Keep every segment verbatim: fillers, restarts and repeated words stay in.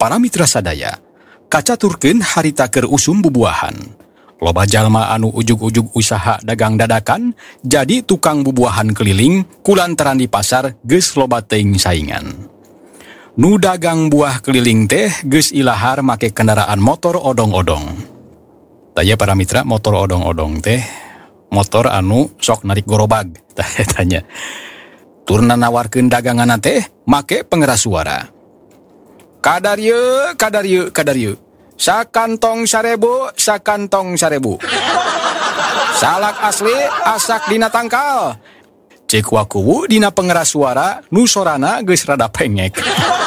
para mitra sadaya, kacaturkeun harita keur usum bubuahan. Loba jalma anu ujug-ujug usaha dagang dadakan jadi tukang bubuahan keliling kulantaran di pasar geus loba teuing saingan. Nu dagang buah keliling teh geus ilahar make kendaraan motor odong-odong. Tanya para mitra, motor odong-odong teh motor anu sok narik gorobag. Tanya. Turna nawarkeun dagangan teh make pengeras suara. Kadar ye, kadar ye, kadar ye. Sakantong sarebu, sakantong sarebu. Salak asli, asak dina tangkal. Cek wakuwu dina pengeras suara, nu sorana geus rada pengek.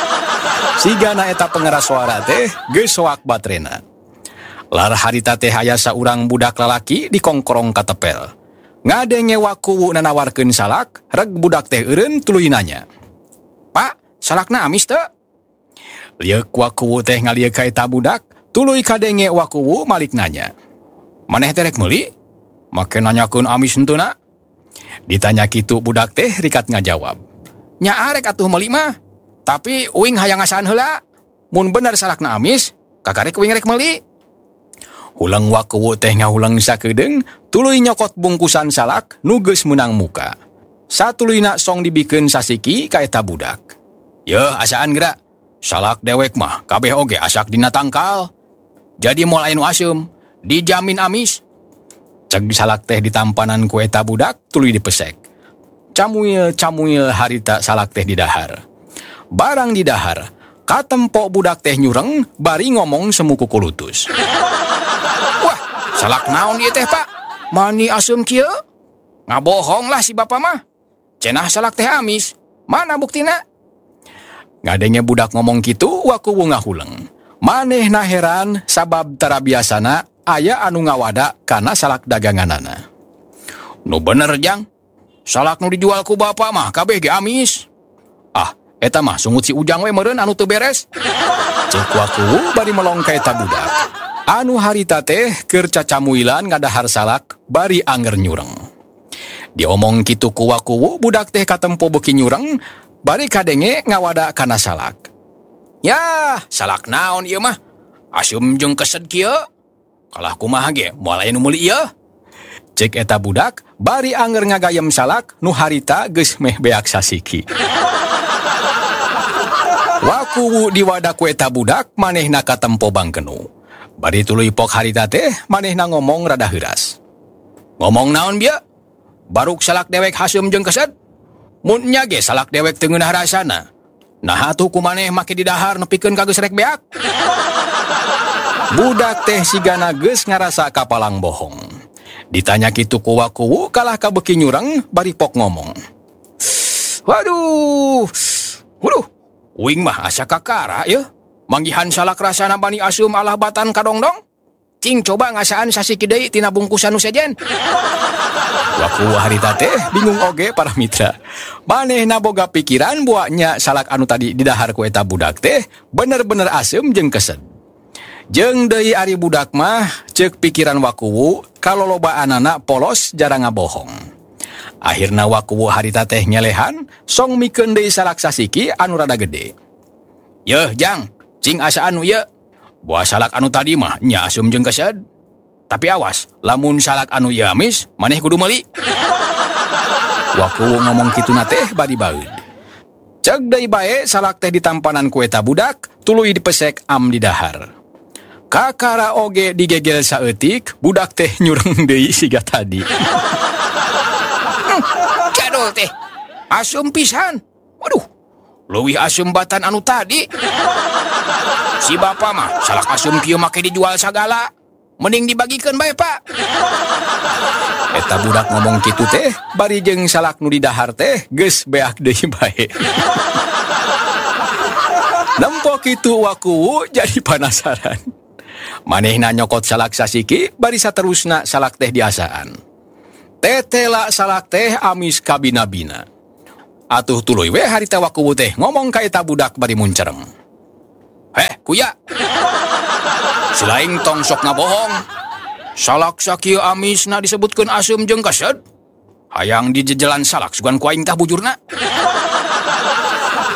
Sigana eta pengeras suara teh geus soak baterena. Lar harita teh aya saurang budak lalaki di kongkorong katepel. Ngadenge wakuwu nanawarkeun salak, reg budak teh eureun tuluy nanya. Pak, salakna amis teu? Lieuk wakuwu teh ngalieuk ka eta budak, tuluy kadenge wakuwu malik nanya. Maneh teh rek meuli? Make nanyakeun amis henteu na? Ditanya kitu budak teh rikat ngajawab. Nya arek atuh meuli mah. Tapi uing hayang ngasaan heula. Mun bener salakna amis, kakarek uing rek meuli. Hulang wakuwu teh ngahulang sakedeung, tuluy nyokot bungkusan salak nu geus meunang muka. Satuluyna song dibikeun sasiki ka eta budak. Yeuh asaan geura. Salak dewek mah kabeh oge asak dina tangkal. Jadi moal anu asem, dijamin amis. Ceg salak teh ditampanan ku eta budak tuluy dipesek. Camuil-camuil harita salak teh di dahar. Barang di dahar, katempo budak teh nyureng bari ngomong semu kukulutus. Wah, salak naon ieu teh, Pak? Mani asem kieu? Ngabohong lah si bapa mah. Cenah salak teh amis. Mana buktina? Ngadenge budak ngomong kitu, wakuwu ngahuleng. Manehna heran sabab tara biasana aya anu ngawada kana salak daganganana. Nu bener jang, salak nu dijual ku bapa mah kabeh ge amis. Ah, eta mah sungut si Ujang we meureun anu teu beres. Ceuk wakuwu bari melong ka eta budak. Anu harita teh keur cacamuilan ngadahar salak bari anger nyureng. Diomong kitu ku wakuwu budak teh katempo beuki nyureng. Bari kadenge ngawada kana salak. Ya, salak naon ieu mah? Asum jeung kesed kieu. Kalah kumaha ge, moal aya nu meuli ieu. Cek eta budak, bari anger ngagayem salak nu harita geus meh beak sasiki. Wakuwu diwadah ku eta budak, manehna katempo bangkenu. Bari tuluy pok harita teh, manehna ngomong rada heuras. Ngomong naon bieu? Baruk salak dewek hasum jeung kesed? Mun nya ge salak dewek teu ngeunah rasana. Nah atuh kumaneh make di dahar nepikeun ka geus rek beak. Budak teh sigana geus ngarasa kapalang bohong. Ditanya kitu ku wakuwu kalah kabeuki nyureng bari pok ngomong. Waduh. Waduh. Uing mah asa kakara yeuh. Manggihan salak rasana bani asum alah batan kadongdong. Cing coba ngasaan sasiki deui tina bungkusan nu sejen. Wakuwu harita teh bingung oge para mitra. Manehna boga pikiran buahnya salak anu tadi didahar ku eta budak teh bener-bener asem jeung kesed. Jeung deui ari budak mah ceuk pikiran wakuwu kalolobaanana polos jarang ngabohong. Akhirna wakuwu harita teh nyelehan song mikeun deui salak sasiki anu rada gede. Yeuh jang, cing asa anu ieu. Buah salak anu tadi mah nya asem jeung kesed. Tapi awas, lamun salak anu ieu amis, maneh kudu meuli. Wakuwu ngomong kituna teh bari baeud. Ceuk deui bae salak teh ditampanan ku eta budak, tuluy dipesek am di dahar. Kakara oge digegel saeutik, budak teh nyureng deui siga tadi. Cadol teh, asem pisan. Waduh, leuwih asem batan anu tadi. Si bapa mah salak asem kieu make dijual sagala. Mending dibagikeun bae, Pak. Eta budak ngomong kitu teh, bari jeung salak nu didahar teh geus beak deui bae. Nempo kitu wakuwu jadi panasaran. Manehna nyokot salak sasiki, bari saterusna salak teh diasaan. Tetela salak teh amis kabina-bina. Atuh tuluy we harita wakuwu teh ngomong ka eta budak bari muncerem. Heh, kuya. Silaing tong sok ngabohong. Salak sakieu amisna disebutkeun asem jeung kesed. Hayang dijejelan salak sugan ku aing tah bujurna.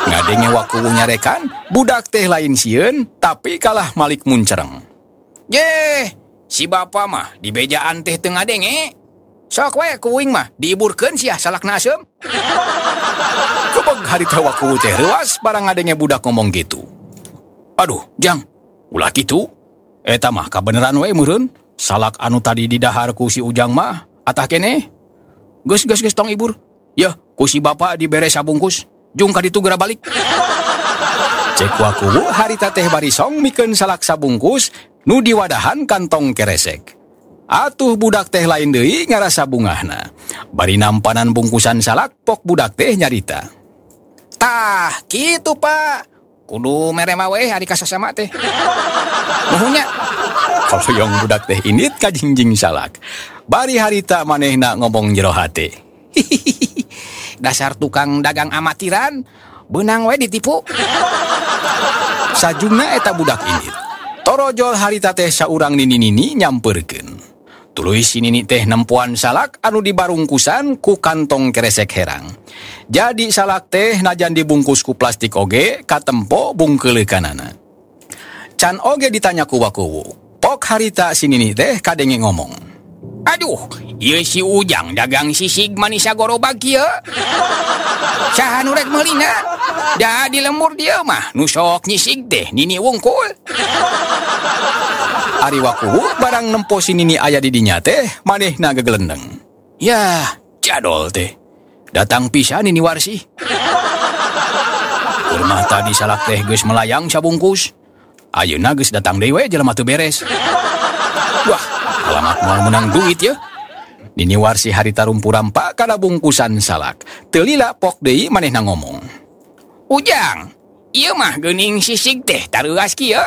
Ngadenge wakuwu nyarekan, budak teh lain sieun, tapi kalah malik muncereng. Ye, si bapa mah di bejaan teh teu ngadenge. Sok we kuing mah diiburkeun sia salakna asem. Kebeg harita wakuwu teh reuas barang ngadenge budak ngomong gitu. Aduh, Jang, ulah kitu. Eta mah kabeneran we meureun. Salak anu tadi didahar ku si Ujang mah atah keneh. Geus geus geus tong ibur. Yeuh, ku si bapa dibere sabungkus. Jung ka ditu geura balik. Cek wakuwu harita teh barisong mikeun salak sabungkus nu diwadahan kantong keresek. Atuh budak teh lain deui ngarasa bungahna. Bari nampanan bungkusan salak pok budak teh nyarita. Tah, kitu Pak. Kudu mere mah we ari kasasama teh. Nuhunnya. Kaloyong budak teh init ka jingjing salak. Bari harita manehna ngomong jero hate. Dasar tukang dagang amatiran, beunang we ditipu. Sajungna eta budak init. Torojol harita teh saurang nini-nini nyampeurkeun. Tuluy si nini teh nempuan salak anu dibarungkusan ku kantong keresek herang. Jadi salak teh najan dibungkus ku plastik oge katempo bungkeuleukanana. Can oge ditanya ku wakuwu. Pok harita si nini teh kadenge ngomong. Aduh, ieu si Ujang dagang sisig manis sagorobag kieu. Saha nu rek meulina? Da di lembur dieu mah nu sok nyisig teh nini wungkul. Ari wakuwu barang nempo si nini aya di dinya teh manehna gegelendeng. Yah, jadol teh. Datang pisan nini Warsih. Urmah tadi salak teh geus melayang sabungkus. Ayeuna geus datang deui we jelema teu beres. Wah, alamat moal menang duit ya. Nini Warsih harita rumpu-rampa kana bungkusan salak. Teu lila pok deui manehna ngomong. Ujang, ieu mah geuning sisig teh tareuas kieu.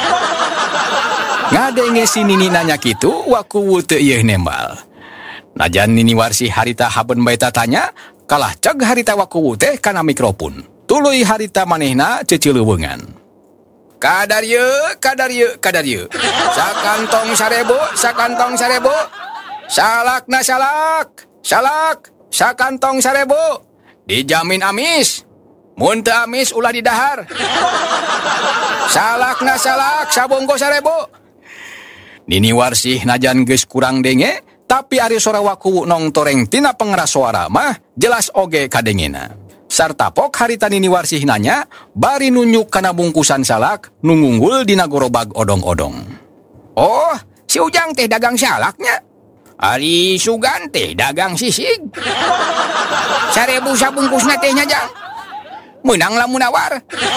Ngadenge si nini nanya kitu, wakuwu teu ieuh nembal. Najan Nini Warsih harita haben bae tanya, kalah ceg harita wakuwu teh kana mikrofon. Tuluy harita manehna ceuceuleuweungan. Kadar ieu, kadar ieu, kadar ieu. Sakantong sarebo, sakantong sarebo. Salakna salak, salak, sakantong sarebo. Dijamin amis. Mun teu amis ulah didahar. Salakna salak, sabongko sarebo. Nini Warsih najan geus kurang denge, tapi ari sora wakuwu nong toreng tina pengeras suara mah jelas oge kadengena. Sarta pok harita Nini Warsih nanya, bari nunjuk kana bungkusan salak nu ngunggul dina gorobag odong-odong. Oh, si Ujang teh dagang salaknya. Ari Sugan teh dagang sisig. Sarebu sabungkusna teh nya Jang. Meunang lamun nawar.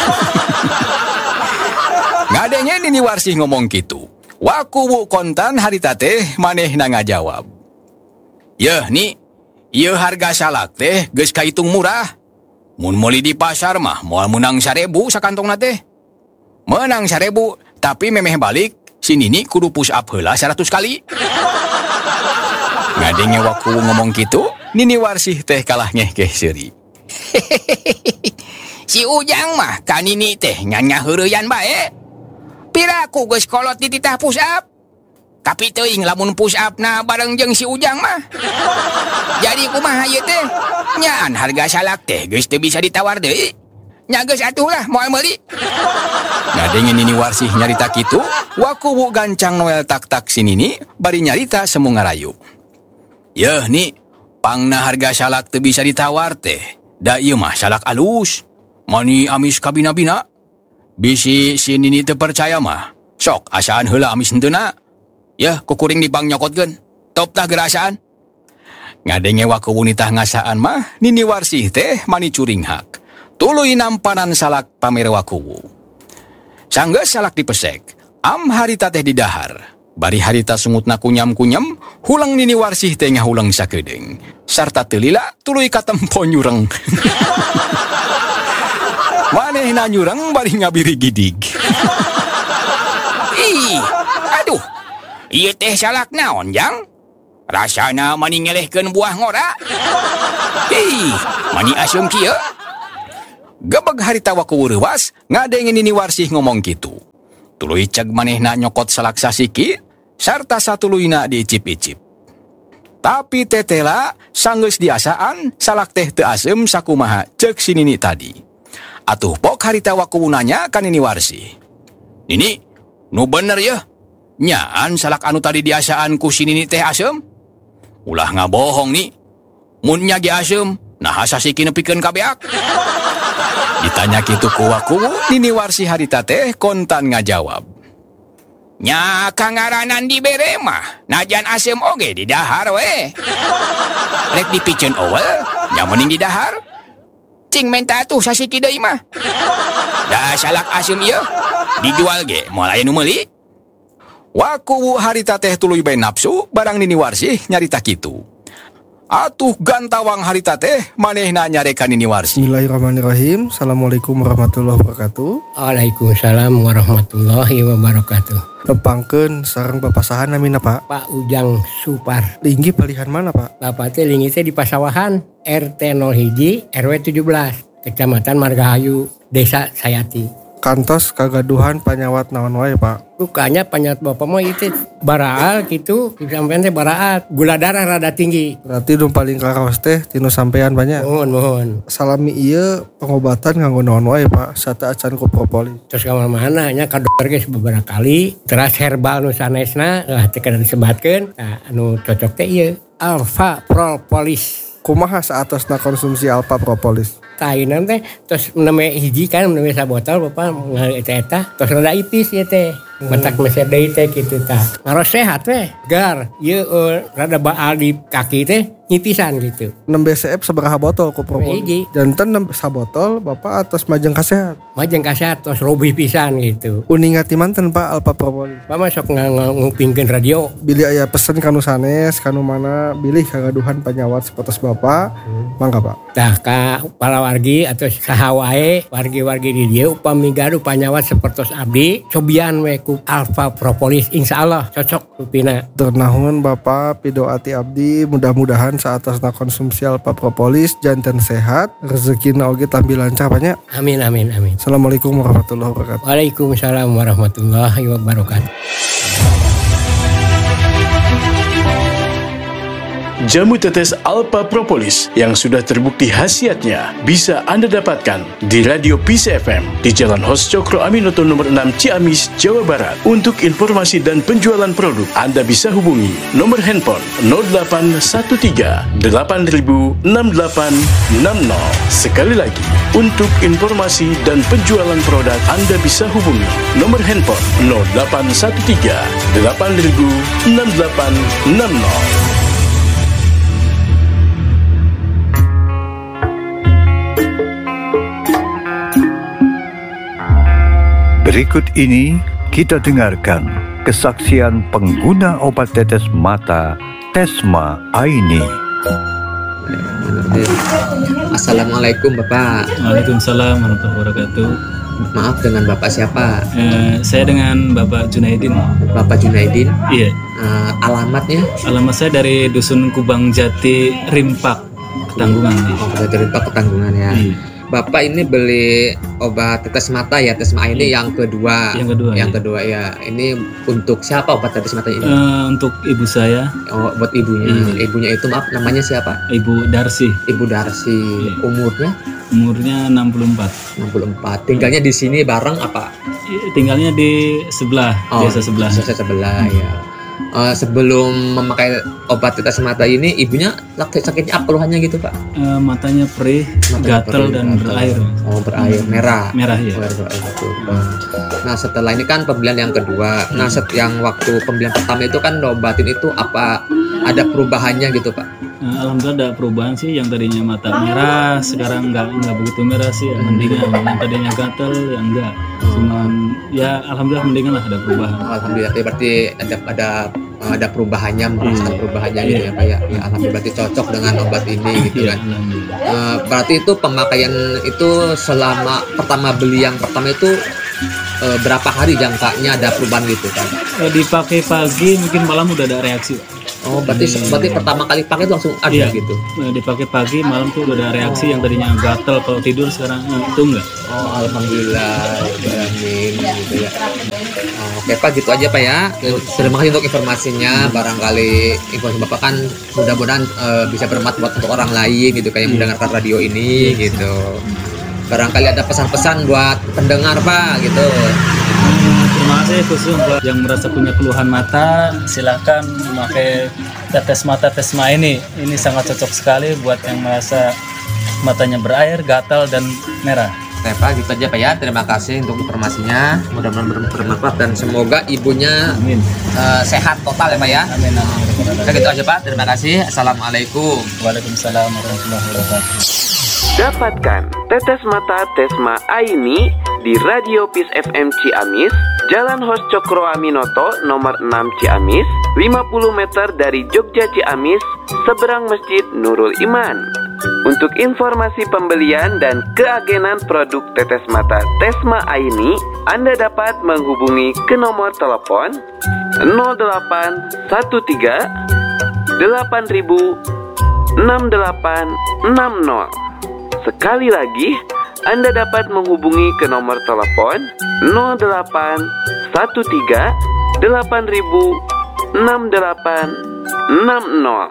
Ngadenge Nini Warsih ngomong kitu. Wakuwu kontan harita teh manehna ngajawab. Yeuh ni, ieu harga salak teh geus kahitung murah. Mun meuli di pasar mah moal meunang sarebu sakantongna teh. Meunang sarebu, tapi memeh balik si Nini kudu push up heula seratus kali. Ngadenge wakuwu ngomong kitu, Nini Warsih teh kalah ngehkeh seuri. Si Ujang mah ka Nini teh nyanya heureuyan bae. Piraku geus kolot di titah push up. Tapi teuing lamun push up na bareng jeung si Ujang mah. Jadi kumaha ieu teh? Nyaan harga salak teh geus teu bisa ditawar deui. Nya geus atuh lah moal meuli. Ngadenge Nini Warsih nyarita kitu, wakuwu gancang noel tak-tak si Nini bari nyarita semu ngarayu. Yeuh ni, pangna harga salak teu bisa ditawar teh. Da ieu mah salak alus. Mani amis kabina-bina. Bisi si Nini teu percaya mah. Sok asaan heula amis henteuna. Yeuh kukuring dipang nyokotkeun. Top tah gerasaan. Ngadenge wakuwu nitah ngasaan mah, Nini Warsih teh mani curing hak. Tuluy nampanan salak pamer wakuwu. Sanggeus salak dipesek, am harita teh didahar. Bari harita sungutna kunyam-kunyam, hulang Nini Warsih teh ngahulang sakedeung. Sarta teu lila tuluy katempo nyureng. Manehna nyureng bari ngabiri gidig. Ih, aduh. Ieu teh salak naon, Jang? Rasana mani ngelehkeun buah ngora. Ih, mani asem kieu. Gebeg harita wakuwu reuas, ngadenge Nini Warsih ngomong kitu. Tuluy ceg manehna nyokot salak sasiki, sarta satuluyna diicip-icip. Tapi tetela sanggeus diasaan salak teh teu asem sakumaha ceuk si Nini tadi. Atuh pok harita waku nanya kan ini warsi. Nini, nu bener ya? Nyaan salak anu tadi diasaan ku si Nini teh asem? Ulah ngabohong nih. Mun nya ge asem, nah sasiki nepikeun kabeak. Ditanya kitu ku waku, Nini warsi harita teh kontan ngajawab. Nya kangaranan dibere mah, najan asem oge di dahar we. Rek dipikeun eueuh, nya mending di dahar. Cing menta tuh sasiki deui mah. Da salak asem ieu dijual ge moal aya nu meuli. Waku harita teh tuluy bae nafsu barang Nini warsi nyarita kitu. Atuh gantawang harita teh manehna nyarekan Nini warsi. Bismillahirrahmanirrahim. Assalamualaikum warahmatullahi wabarakatuh. Waalaikumsalam warahmatullahi wabarakatuh. Tepangkeun sareng papasahan namina Pak. Pak Ujang Supar. Linggi palihan mana Pak? Bapak teh linggi teh di Pasawahan, R T nol satu, R W tujuh belas, Kecamatan Margahayu, Desa Sayati. Kantos kagaduhan panyawat naon wae Pak? Rukanya panyawat bapak mah itu baraal gitu, sampean teh baraal, gula darah rada tinggi. Berarti nu paling karaos teh tinu sampean banyak. Mohon mohon. Salami ieu pengobatan nganggo naon wae Pak? Sata acan ku propolis. Terus ka mana nya ka dokter geus beberapa kali, terus herbal nu sanesna lah teh kada disebatkeun. Nah, anu cocok teh ieu Alpha Propolis. Kumaha saatosna konsumsi Alpha Propolis? Tainan teh terus neme hiji kan neme sabotol bapak ngali eta terus rada ipis ya teh matak meser deui teh kitu tah ngaros sehat teh gar ieu uh, rada baal di kaki teh nyipisan gitu. enam B C F sabaraha botol ku propolis? Hiji. Janten enam sabotol bapak atas majeng kasehat. Majeng kasehat terus robih pisan gitu. Uningat ti manten Pak Alpha Propolis. Pak masuk ngupingkeun radio. Bilih aya pesen kanu sanes kanu mana bilih kagaduhan panyawat sapotos bapak. Hmm. Mangga Pak. Tah ka para wargi atau saha wae wargi-wargi di dieu upami gaduh panyawat sapertos abdi cobian we ku Alpha Propolis insyaallah cocok rupina. Ternahun Bapak pidoati abdi mudah-mudahan saatasna konsumsi Alpha Propolis janten sehat rezekina oge tambil lancar banyak. Amin amin amin. Assalamualaikum warahmatullahi wabarakatuh. Waalaikumsalam warahmatullahi wabarakatuh. Jamu tetes Alpha Propolis yang sudah terbukti khasiatnya bisa Anda dapatkan di Radio P C F M di Jalan Hos Cokro Aminoto nomor enam Ciamis, Jawa Barat. Untuk informasi dan penjualan produk, Anda bisa hubungi nomor handphone nol delapan satu tiga delapan nol enam delapan enam nol. Sekali lagi, untuk informasi dan penjualan produk, Anda bisa hubungi nomor handphone nol delapan satu tiga delapan nol enam delapan enam nol. Berikut ini kita dengarkan kesaksian pengguna obat tetes mata Tesma Aini. Assalamualaikum Bapak. Waalaikumsalam warahmatullahi wabarakatuh. Maaf, dengan Bapak siapa? Eh, saya dengan Bapak Junaidin. Bapak Junaidin? Iya. Uh, alamatnya? Alamat saya dari Dusun Kubang Jati, Rimpak, Ketanggungan. Oh, dari Rimpak, Ketanggungan ya. Iya. Bapak ini beli obat tetes mata ya, Tesma ini yang kedua. Yang kedua. Yang ya. kedua ya. Ini untuk siapa obat tetes mata ini? Uh, untuk ibu saya. Oh, buat ibunya. Iya. Ibunya itu maaf namanya siapa? Ibu Darsi. Ibu Darsi. Iya. Umurnya? Umurnya enam puluh empat. enam puluh empat. Tinggalnya di sini bareng apa? Tinggalnya di sebelah, oh, desa sebelah. Desa sebelah hmm. ya. Uh, sebelum memakai obat tetes mata ini, ibunya sakitnya apa keluhannya gitu Pak? Uh, matanya perih, gatal dan gatel. Berair. Oh berair, merah. Merah ya. Berair, berair, nah setelah ini kan pembelian yang kedua. Hmm. Nah set yang waktu pembelian pertama itu kan obatin itu apa ada perubahannya gitu Pak? Uh, Alhamdulillah ada perubahan sih, yang tadinya mata merah sekarang nggak nggak begitu merah sih, ya, mendingan. Yang tadinya gatal yang enggak, cuman ya alhamdulillah mendingan lah, ada perubahan. Alhamdulillah berarti ada ada ada perubahannya, merasakan perubahannya gitu ya Pak ya. Ya alhamdulillah berarti cocok dengan obat ini gitu kan. Uh, berarti itu pemakaian itu selama pertama beli yang pertama itu uh, berapa hari jangkanya ada perubahan gitu kan? Uh, dipakai pagi mungkin malam udah ada reaksi. Oh berarti hmm. berarti pertama kali pakai itu langsung ada iya, gitu. Dipakai pagi malam tuh udah ada reaksi. Oh. Yang tadinya gatel kalau tidur sekarang itu enggak. Oh alhamdulillah, amin gitu ya. Oh, oke Pak gitu aja Pak ya. Terima kasih untuk informasinya. Hmm. Barangkali informasi Bapak kan mudah-mudahan uh, bisa bermanfaat untuk orang lain gitu kayak yang hmm. mendengarkan radio ini hmm. gitu. barangkali ada pesan-pesan buat pendengar Pak gitu. Hmm, terima kasih khusus buat yang merasa punya keluhan mata, silakan memakai tetes mata Tesma ini. Ini sangat cocok sekali buat yang merasa matanya berair, gatal dan merah. Oke Pak, gitu aja Pak ya. Terima kasih untuk informasinya. Mudah-mudahan ber- bermanfaat dan semoga ibunya Amin. uh, sehat total ya Pak ya. Amin. Amin. Oke, gitu aja Pak. Terima kasih. Assalamualaikum. Waalaikumsalam warahmatullahi wabarakatuh. Dapatkan tetes mata Tesma Aini di Radio Peace F M Ciamis, Jalan Hos Cokro Aminoto nomor enam Ciamis, lima puluh meter dari Jogja Ciamis, seberang Masjid Nurul Iman. Untuk informasi pembelian dan keagenan produk tetes mata Tesma Aini, Anda dapat menghubungi ke nomor telepon nol delapan satu tiga delapan ribu enam delapan enam nol. Sekali lagi, Anda dapat menghubungi ke nomor telepon nol delapan satu tiga delapan ribu enam delapan enam nol.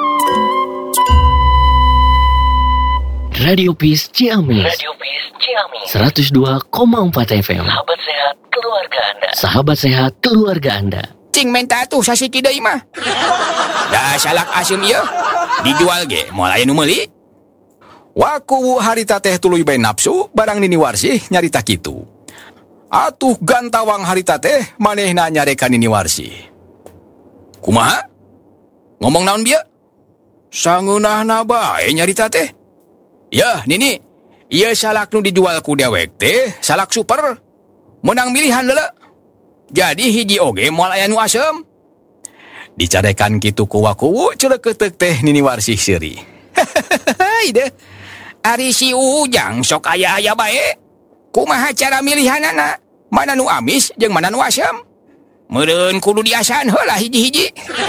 Radio Peace Ciamis. Radio Peace Ciamis. seratus dua koma empat F M. Sahabat sehat keluarga Anda. Sahabat sehat keluarga Anda. Cing menta tuh sasiki deui mah. Da salak asem ieu dijual ge moal aya nu meuli. Waku harita teh tuluy bae nafsu barang nini warsih nyarita kitu. Atuh gantawang harita teh manehna nyarekan nini warsih. Kumaha? Ngomong naon bieu? Sangeunahna bae nyarita teh. Yah, Nini, ieu salak nu dijual ku dewek teh, salak super. Menang milihan leula. Jadi hiji oge moal aya nu asem. Dicarekan kitu ku waku ceuleukeut teh Nini Warsih seuri. Hei deh. Ari si Ujang sok aya-aya bae. Kumaha cara milihanana? Mana nu amis jeung mana nu asem? Meureun kudu diasan heula hiji-hiji.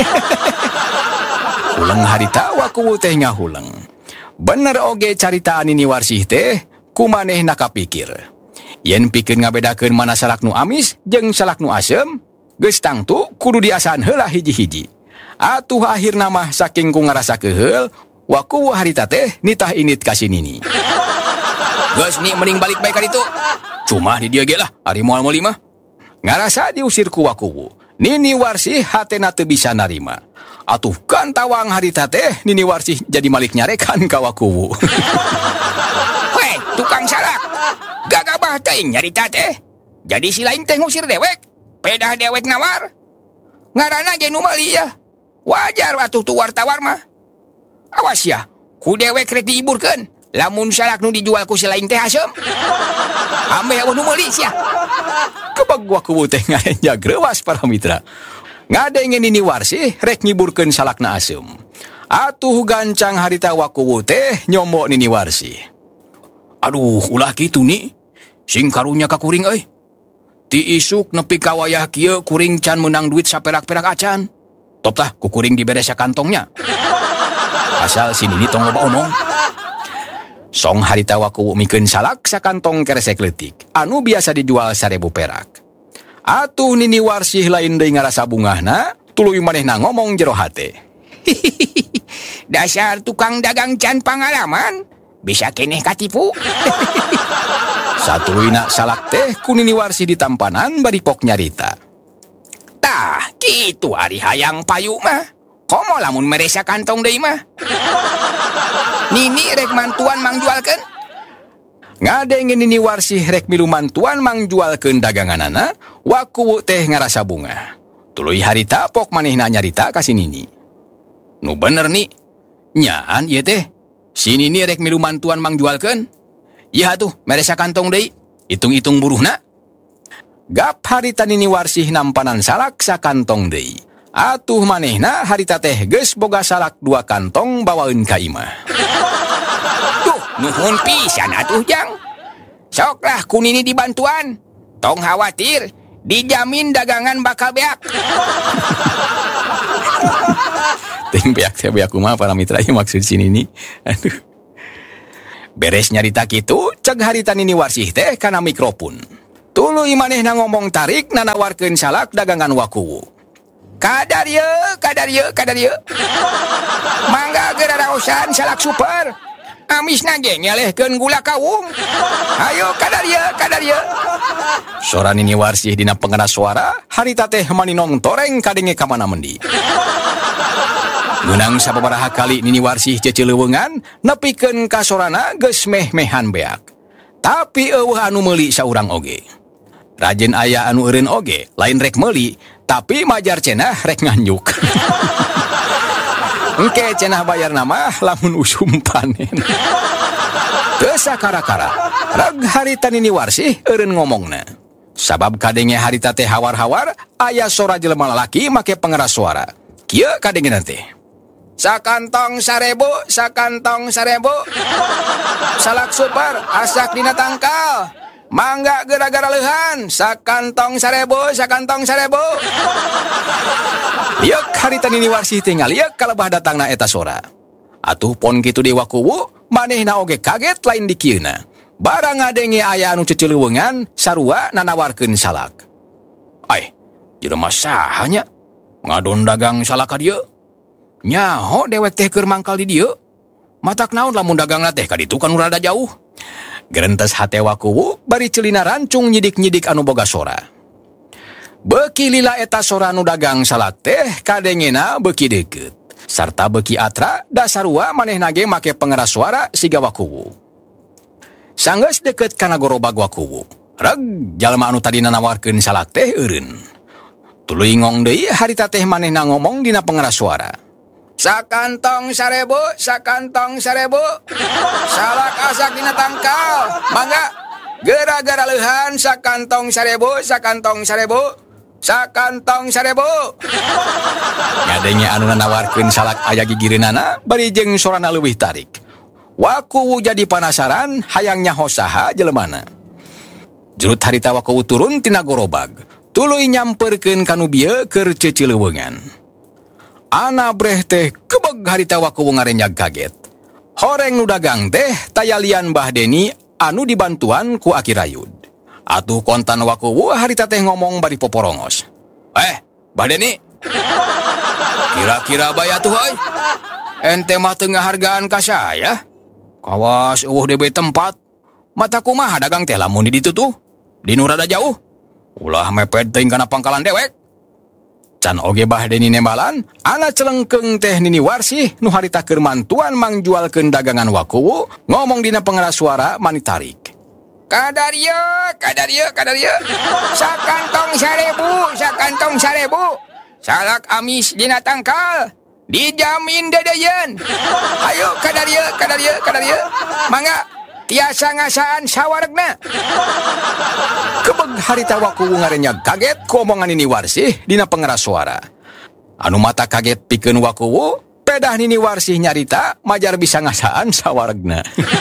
Ulang harita waku teh ngahuleng. Bener oge caritaan Nini Warsih teh kumanehna kapikir. Yen pikeun ngabedakeun mana salak nu amis jeung salak nu asem, geus tangtu kudu diasan heula hiji-hiji. Atuh akhirna mah saking ku ngarasa keheul, waku harita teh nitah init ka si Nini. Geus ni mending balik bae ka ditu. Cuma di dieu ge lah ari moal meuli mah. Ngarasa diusir ku waku. Nini Warsih hatena teu bisa narima. Atuh kan tawang harita teh Nini Warsih jadi malik nyarekan ka wakuwu. Weh, tukang salak. Gagabah teuing nyarita teh. Jadi si lain teh ngusir dewek. Pedah dewek nawar. Ngaranna ge nu meuli ya. Wajar atuh tu war-tawar mah. Awas ya, ku dewek rek diiburkeun. Lamun salak nu dijual ku si lain teh asem. Ambe eueuh nu meuli sia. Kebag wakuwu teh ngarenjag reuwas para mitra. Ngadengen Nini Warsih rek ngiburkeun salakna asem. Atuh gancang harita wakuwu teh nyomo Nini Warsih. Aduh, ulah kitu ni. Sing karunya ka kuring euy. Ti isuk nepi ka wayah kieu kuring can meunang duit saperak-perak acan. Top tah ku kuring dibere sakantongnya. Asal si Nini tong loba omong. Song harita wakuwu mikeun salak sakantong keresek leutik anu biasa dijual seribu perak. Atuh Nini Warsih lain deui ngarasa bungahna, tuluy manehna ngomong jero hate. Dasar tukang dagang can pangalaman, bisa keneh katipu. Satuluyna salak teh ku Nini Warsih ditampanan bari pok nyarita. Tah, kitu ari hayang payu mah. Komo lamun meresa kantong deui mah. Nini rek mantuan mang jualkeun. Ngadengen Nini Warsih rek milu mantuan mang jualkeun daganganana, wakuwu teh ngarasa bunga. Tuluy harita pok manehna nyarita ka si Nini. Nu bener ni, nyaan ieu teh. Si Nini rek milu mantuan mang jualkeun. Ieu atuh meresa kantong deui, hitung-hitung buruhna. Gap harita Nini Warsih nampanan salak sakantong deui. Atuh manehna harita teh geus boga salak dua kantong bawaeun ka imah. Nuhun pisan atuh Jang. Soklah ku Nini dibantuan. Tong khawatir, dijamin dagangan bakal beak. Ting beak teh beak kumaha para mitra ieu maksud si Nini. Aduh. Beres nyarita kitu, ceg harita Nini Warsih teh kana mikrofon. Tuluy manehna ngomong tarik nanawarkeun salak dagangan wakuwu. Kadar ye, kadar ye, kadar ye. Mangga geura raosan salak super. Amis nage ngelehkeun gula kawung. Ayo kadaria kadaria. Sora Nini Warsih dina pengeras suara harita teh maninong toreng kadenge ka mana mendi. Menang sababaraha kali Nini Warsih cecileuweungan nepikeun ka sorana geus meh-mehan beak. Tapi eueuh anu meuli saurang oge. Rajen aya anu eureun oge, lain rek meuli, tapi majar cenah rek nganjuk. Engke cenah bayar nama lamun usum panen. Teu sakara-kara, reg harita Nini Warsih eureun ngomongna. Sabab kadenge harita teh hawar-hawar aya sora jelema lalaki make pengeras suara. Kieu kadenge teh. Sakantong sarebu, sakantong sarebu. Salak super, asak dina tangkal. Mangga gara-gara leuhan, sakantong sarebu, sakantong sarebu. Liek harita Nini Warsih tinggal liek kalebah datangna eta sora. Atuh pon kitu di wakuwu, manehna oge kaget lain di kieuna. Barang ngadenge aya anu cecileuweungan sarua nanawarkeun salak. Ai, jelema saha nya? Ngadon dagang salak ka dieu? Nyaho dewek teh keur mangkal di dieu? Matak naon lamun dagangna teh ka ditu kan rada jauh. Gerentes hate wakuwu bari celina rancung nyidik-nyidik anu boga sora. Beuki lila eta sora anu dagang salak teh kadengena beuki deukeut. Sarta beuki atra da sarua manehna ge make pengeras suara siga wakuwu. Sanggeus deukeut kana gorobag wakuwu. Reg jalma anu tadi nawarkeun salak teh eureun. Tuluy ngong deui harita teh manehna ngomong dina pengeras suara. Sakantong sarebu, sakantong sarebu. Salak asak dina tangkal. Mangga gara-gara leuhan sakantong sarebu, sakantong sarebu. Sakantong sarebu. Ngadenge anu nawarkeun salak aya gigireunana bari jeung sorana leuwih tarik. Wakuwu jadi penasaran hayang nyaho saha jelemana. Jurut harita wakuwu turun tina gorobag. Tuluy nyamperkeun kanu bieu keur cecileuweungan. Ana breh teh kebeg harita wakuwu ngarenjag kaget. Horeng nu dagang teh tayalian Mbah Deni anu dibantuan ku Aki Rayud. Atuh kontan wakuwu harita teh ngomong bari poporongos. Eh, Mbah Deni. Kira-kira baya tuh euy. Ente mah teu ngahargaan ka saya. Kawas eueuh D B tempat. Mata kumaha dagang teh lamun di ditu tuh? Di nu rada jauh. Ulah mepet teuing kana pangkalan dewek. Can oge Mbah Deni nembalan, ana celengkeung teh Nini Warsih nu harita keur mantuan mangjualkeun dagangan wakuwu, ngomong dina pengeras suara mani tarik. Kadarieu, kadarieu, kadarieu. Sakantong sarebu, sakantong sarebu. Salak amis dina tangkal. Dijamin dedeyeun. Ayo kadarieu, kadarieu, kadarieu. Mangga tiasa ngasaan sawaregna. Kebeg harita wakuwu ngarenyag kaget ku omongan Nini Warsih dina pengeras suara. Anu mata kaget pikeun wakuwu, pedah Nini Warsih nyarita majar bisa ngasaan sawaregna.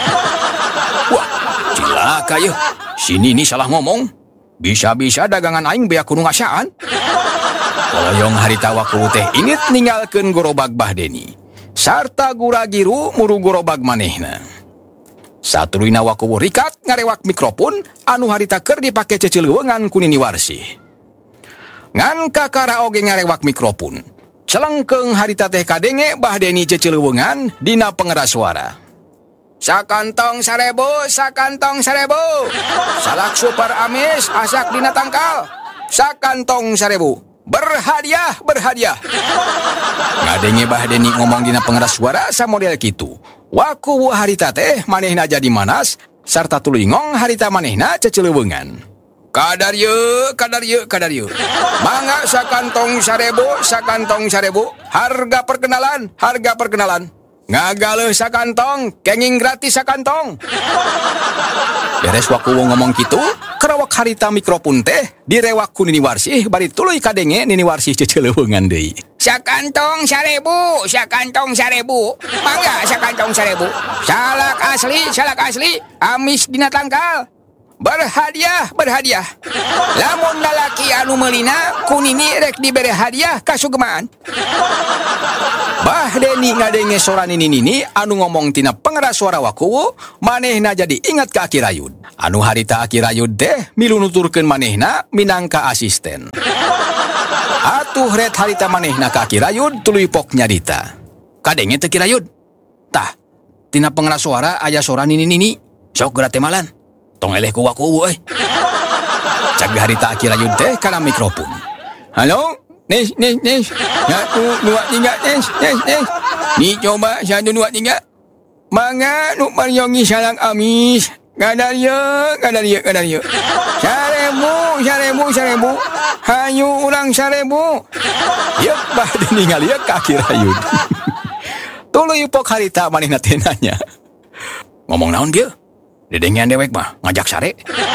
Wah, cilaka yeuh. Si Nini salah ngomong. Bisa-bisa dagangan aing bea kudu ngasaan. Koloyong harita wakuwu teh inget ninggalkeun gorobag Mbah Deni. Sarta gura-giru muru gorobag manehna. Satuluyna wakuwu rikat ngarewak mikrofon anu harita keur dipake cecileuweungan ku Nini Warsih. Ngan kakara oge ngarewak mikrofon. Celengkeung harita teh kadenge Mbah Deni cecileuweungan dina pengeras suara. Sakantong sarebu, sakantong sarebu. Salak super amis asak dina tangkal. Sakantong sarebu. Berhadiah, berhadiah. Ngadenge Mbah Deni ngomong dina pengeras suara samodel kitu. Wakuwu harita teh manehna jadi manas sarta tuluy ngong harita manehna cecileuweungan. Kadarieu, kadarieu, kadarieu. Mangga sakantong sarebu, sakantong sarebu. Harga perkenalan, harga perkenalan. Ngagaleuh sakantong, kenging gratis sakantong. Beres wakuwu ngomong kitu, kerawak harita mikrofon teh direwak ku Nini Warsih bari tuluy kadenge Nini Warsih cecileuweungan deui. Sakantong sarebu, sakantong sarebu. Mangga sakantong sarebu. Salak asli, salak asli. Amis dina tangkal. Berhadiah, berhadiah. Lamun lalaki anu meulina ku Nini rek dibere hadiah kasugemaan. Mbah Deni ngadenge sora Nini-Nini anu ngomong tina pengeras suara wakuwu, manehna jadi ingat ka Aki Rayud. Anu harita Aki Rayud teh milu nuturkeun manehna minangka asisten. Atuh ret harita manehna ka Aki Rayud tuluy pok nyarita. Kadenge teu Ki Rayud. Tah, tina pengeras suara aya suara nini-nini. Sok geura teh malan. Tong eleh ku waku euy. Cak harita aki rayun teh kana mikrofon. Halo, Nes, Nes, Nes. Satu, dua, tiga, Nes, Nes, Nes. Ni coba satu, dua, tiga. Mangga nu mariongi salang amis. Gadaria, gadaria, gadaria. Sarebu, sarebu, sarebu. Hayu urang sarebu. Yep, bah ningali kaki rayun. Tuluy pok harita manehna teh nanya. Ngomong naon dia? Dedengian dewek mah ngajak sare.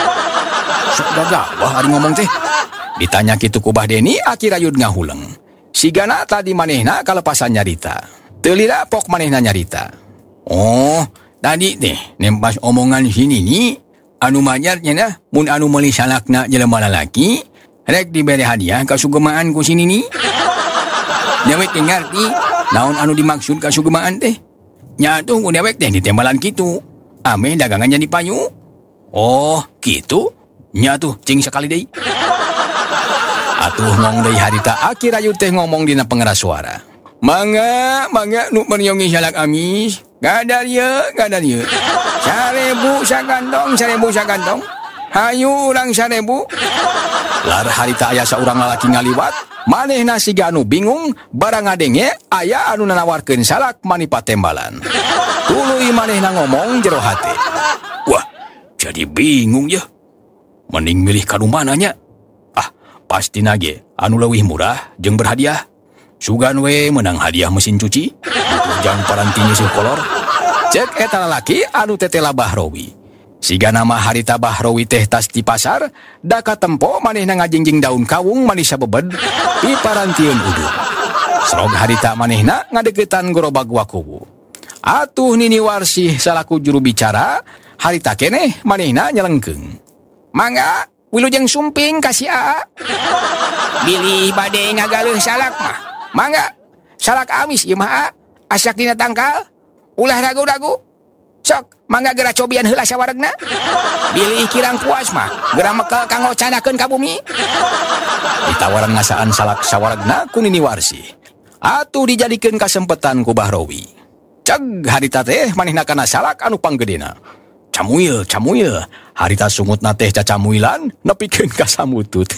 Sok gagah hari ngomong teh. Ditanya kitu ku Bah Deni, aki rayun ngahuleng. Sigana tadi manehna kalepasan nyarita. Teu lila pok manehna nyarita. Oh, tadi teh nempas omongan sini ni anu majarnya nah mun anu meuli salakna jelema lalaki rek dibere hadiah ka sugemaan ku sini ni. Dewek teh ngarti naon anu dimaksud ka sugemaan teh. Nya tuh ku dewek teh ditembalan kitu. Ame dagangannya di payu. Oh, kitu? Nya tuh cing sekali deui. Atuh ngong deui harita aki rayun teh ngomong dina pengeras suara. Mangga, mangga nu meriongi salak amis. Gadaria, gadaria. Sarebu sakantong, sarebu sakantong. Hayu urang sarebu. Lar harita aya saurang lalaki ngaliwat, manehna siga anu bingung, barang ngadenge aya anu nanawarkeun salak mani patembalan. Tuluy manehna ngomong jero hate. Wah, jadi bingung ya. Mending milih kanu mananya. Ah, pasti nage anu leuwih murah jeung berhadiah. Sugan we menang hadiah mesin cuci. Jang parantinya si kolor. Cek eta lalaki anu tetela Bahrowi. Siga nama harita Bahrowi teh tas di pasar, da katempo manehna ngajingjing daun kawung manis sabebed di parantieun uduk. Srog harita manehna ngadeukeutan gerobak wakuwu. Atuh Nini Warsih salaku juru bicara, harita keneh manehna nyelengkeung. Mangga, wilujeng sumping kasih A. Bilih bade ngagaleuh salak mah. Mangga, salak amis ieu mah asak dina tangkal. Ulah ragu-ragu. Sok, mangga geura cobian heula sawaregna. Bilih kirang puas mah, geura mekel kanggo canakeun ka bumi. Ditawaran ngasaan salak sawaregna ku Nini Warsih. Atuh dijadikeun kasempetan ku Bahrowi. Ceg harita teh manehna kana salak anu panggedena. Camuil, camuil. Harita sungutna teh cacamuilan nepikeun ka samutut.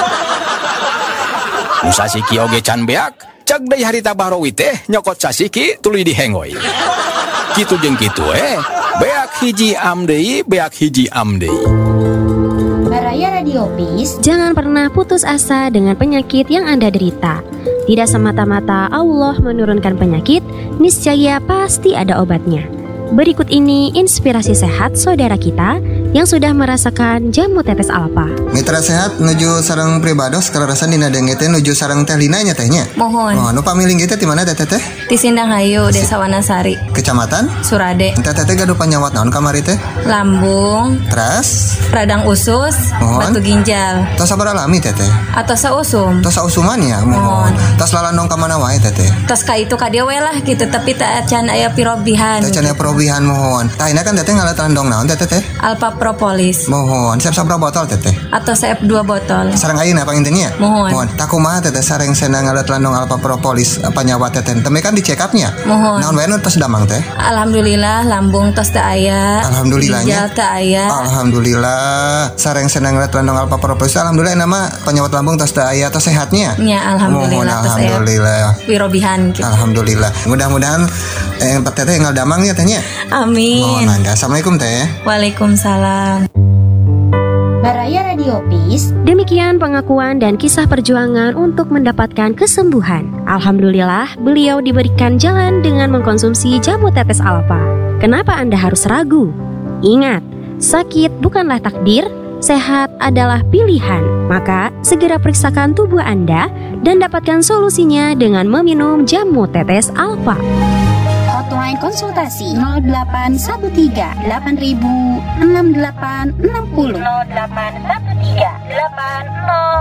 Nu sasiki oge can beak, ceg deui harita Bahrowi teh nyokot sasiki tuluy dihengoy. Kitu jeung kitu eh, beak hiji am deui, beak hiji am deui. Baraya Radio Peace, jangan pernah putus asa dengan penyakit yang Anda derita. Tidak semata-mata Allah menurunkan penyakit, niscaya pasti ada obatnya. Berikut ini inspirasi sehat saudara kita yang sudah merasakan jamu tetes alpa. Mitra sehat nuju sareng pribados kararasan dina denge teh nuju sareng teh Lina nya tehnya. Mohon. Oh, nu pamiling kita di mana teh teh? Di Sindang Hayu, Desa Wanasari. Kecamatan? Surade. Teh teh gaduh panyawat naon kamari teh? Lambung. Teras? Radang usus, mohon. Batu ginjal. Tos sabar alami teh teh? Atau sausum. Tos sausuman ya, mohon. Tos lalandong ka mana wae teh teh? Tos ka itu ka dieu we lah gitu, tapi teh can aya pirobihan. Teh can aya pirobihan mohon. Tah ina kan teh ngalat landong naon teh teh? Alpha Propolis. Mohon, siap sabra botol teteh? Atau siap dua botol. Sareng ayeuna pangintennya? Mohon. Mohon. Tak kumaha teteh sareng senang ngalat landong Alpha Propolis apa nyawa teteh? Teme kan di check up-nya? Mohon. Naon wae nu tos damang teh? Alhamdulillah lambung tos teu aya. Alhamdulillahnya. Ginjal teu aya. Alhamdulillah. Sareng senang ngalat landong Alpha Propolis. Alhamdulillah nama penyawat lambung tos teu aya tos sehatnya? Ya alhamdulillah. Mohon, alhamdulillah. Wirobihan gitu. Alhamdulillah. Mudah-mudahan eh teteh enggal damang ya tehnya. Amin. Mohon. Assalamualaikum teh. Waalaikumsalam. Baraya Radio Peace. Demikian pengakuan dan kisah perjuangan untuk mendapatkan kesembuhan. Alhamdulillah, beliau diberikan jalan dengan mengkonsumsi jamu tetes alpa. Kenapa Anda harus ragu? Ingat, sakit bukanlah takdir, sehat adalah pilihan. Maka, segera periksakan tubuh Anda dan dapatkan solusinya dengan meminum jamu tetes alpa. Hotline konsultasi nol delapan satu tiga delapan enam delapan enam nol nol delapan satu tiga delapan nol